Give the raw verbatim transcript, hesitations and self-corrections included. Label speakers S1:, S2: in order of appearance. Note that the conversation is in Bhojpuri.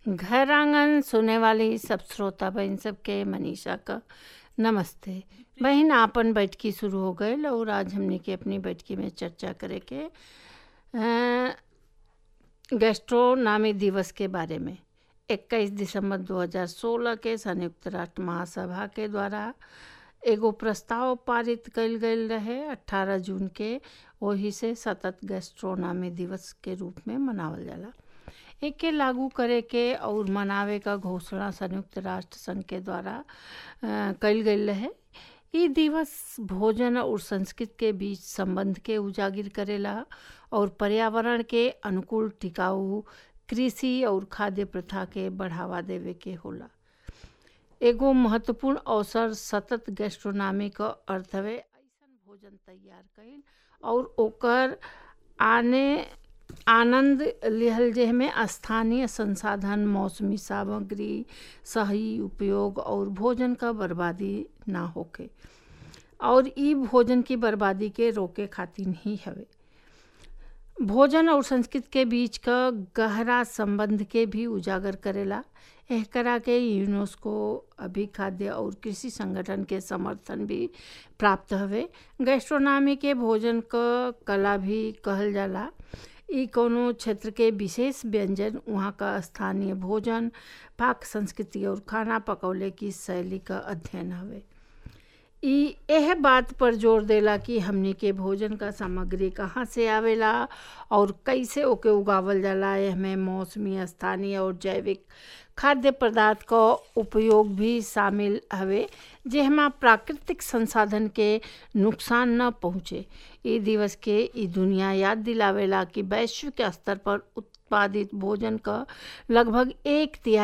S1: घर आंगन सुने वाली सब श्रोता बहन सबके मनीषा का नमस्ते। बहन आपन बैठकी शुरू हो गए और आज हमने के अपनी बैठकी में चर्चा करे के गैस्ट्रोनॉमी दिवस के बारे में। इक्कीस दिसंबर दो हज़ार सोलह के संयुक्त राष्ट्र महासभा के द्वारा एगो प्रस्ताव पारित कइल गइल रहे। अठारह जून के वही से सतत गैस्ट्रोनॉमी दिवस के रूप में मनावल जाला। एके लागू करे के और मनावे का घोषणा संयुक्त राष्ट्र संघ के द्वारा कइल गइल रहे। ई दिवस भोजन और संस्कृति के बीच संबंध के उजागर करेला और पर्यावरण के अनुकूल टिकाऊ कृषि और खाद्य प्रथा के बढ़ावा देवे के होला। एगो महत्वपूर्ण अवसर सतत गैस्ट्रोनॉमी का अर्थ हवे ऐसन भोजन तैयार कइल और ओकर आने आनंद लिहल जेमे स्थानीय संसाधन, मौसमी सामग्री, सही उपयोग और भोजन का बर्बादी ना होके और ई भोजन की बर्बादी के रोके खातिर ही हवे। भोजन और संस्कृति के बीच का गहरा संबंध के भी उजागर करेला। एकरा के यूनेस्को अभी खाद्य और कृषि संगठन के समर्थन भी प्राप्त हवे। गैस्ट्रोनॉमी के भोजन का कला भी कहल जाला। ई कोनो क्षेत्र के विशेष व्यंजन, वहाँ का स्थानीय भोजन, पाक संस्कृति और खाना पकौले की शैली का अध्ययन हवे। ई यह बात पर जोर देला कि हमनी के भोजन का सामग्री कहाँ से आवेला और कैसे ओके उगावल जाला। एहमे मौसमी, स्थानीय और जैविक खाद्य पदार्थ का उपयोग भी शामिल हवे, जेहमा प्राकृतिक संसाधन के नुकसान न पहुँचे। ई दिवस के ई दुनिया याद दिलावेला कि वैश्विक स्तर पर उत्पादित भोजन का लगभग एक तिहाई